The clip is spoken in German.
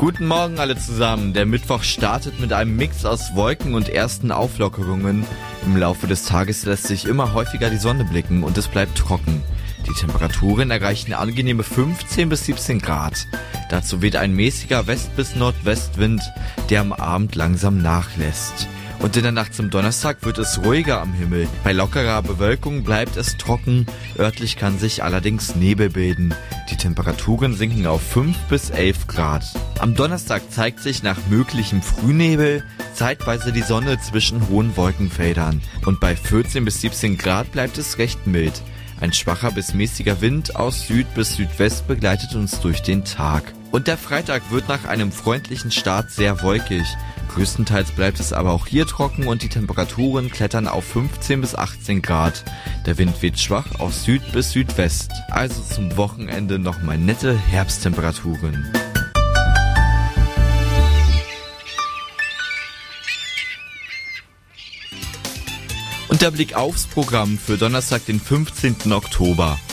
Guten Morgen alle zusammen. Der Mittwoch startet mit einem Mix aus Wolken und ersten Auflockerungen. Im Laufe des Tages lässt sich immer häufiger die Sonne blicken und es bleibt trocken. Die Temperaturen erreichen angenehme 15 bis 17 Grad. Dazu weht ein mäßiger West- bis Nordwestwind, der am Abend langsam nachlässt. Und in der Nacht zum Donnerstag wird es ruhiger am Himmel. Bei lockerer Bewölkung bleibt es trocken, örtlich kann sich allerdings Nebel bilden. Die Temperaturen sinken auf 5 bis 11 Grad. Am Donnerstag zeigt sich nach möglichem Frühnebel zeitweise die Sonne zwischen hohen Wolkenfeldern. Und bei 14 bis 17 Grad bleibt es recht mild. Ein schwacher bis mäßiger Wind aus Süd bis Südwest begleitet uns durch den Tag. Und der Freitag wird nach einem freundlichen Start sehr wolkig. Größtenteils bleibt es aber auch hier trocken und die Temperaturen klettern auf 15 bis 18 Grad. Der Wind weht schwach aus Süd bis Südwest. Also zum Wochenende nochmal nette Herbsttemperaturen. Und der Blick aufs Programm für Donnerstag, den 15. Oktober.